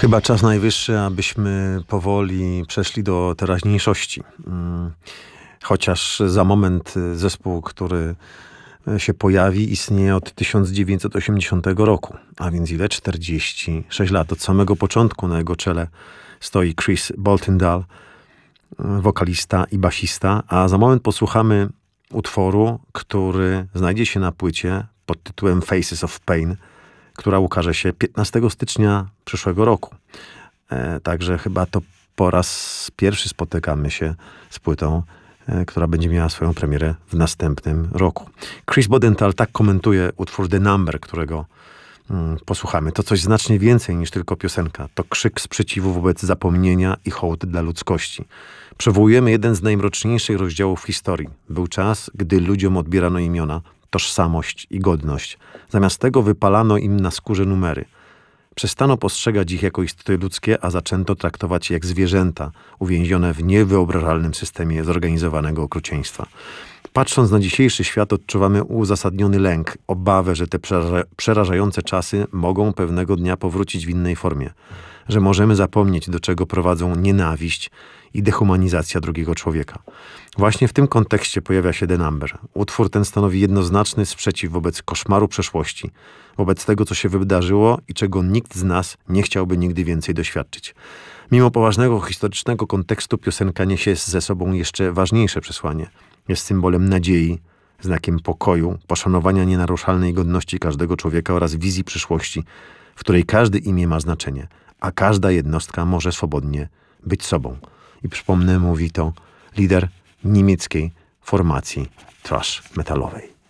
Chyba czas najwyższy, abyśmy powoli przeszli do teraźniejszości. Chociaż za moment zespół, który się pojawi, istnieje od 1980 roku. A więc ile? 46 lat. Od samego początku na jego czele stoi Chris Boltendal, wokalista i basista. A za moment posłuchamy utworu, który znajdzie się na płycie pod tytułem Faces of Pain, która ukaże się 15 stycznia przyszłego roku. Także chyba to po raz pierwszy spotykamy się z płytą, która będzie miała swoją premierę w następnym roku. Chris Boltendal tak komentuje utwór The Number, którego posłuchamy. To coś znacznie więcej niż tylko piosenka. To krzyk sprzeciwu wobec zapomnienia i hołd dla ludzkości. Przywołujemy jeden z najmroczniejszych rozdziałów historii. Był czas, gdy ludziom odbierano imiona, tożsamość i godność. Zamiast tego wypalano im na skórze numery. Przestano postrzegać ich jako istoty ludzkie, a zaczęto traktować je jak zwierzęta, uwięzione w niewyobrażalnym systemie zorganizowanego okrucieństwa. Patrząc na dzisiejszy świat, odczuwamy uzasadniony lęk, obawę, że te przerażające czasy mogą pewnego dnia powrócić w innej formie. Że możemy zapomnieć, do czego prowadzą nienawiść i dehumanizacja drugiego człowieka. Właśnie w tym kontekście pojawia się The Number. Utwór ten stanowi jednoznaczny sprzeciw wobec koszmaru przeszłości, wobec tego, co się wydarzyło i czego nikt z nas nie chciałby nigdy więcej doświadczyć. Mimo poważnego historycznego kontekstu piosenka niesie ze sobą jeszcze ważniejsze przesłanie. Jest symbolem nadziei, znakiem pokoju, poszanowania nienaruszalnej godności każdego człowieka oraz wizji przyszłości, w której każde imię ma znaczenie, a każda jednostka może swobodnie być sobą. I przypomnę, mówi to lider niemieckiej formacji thrash metalowej.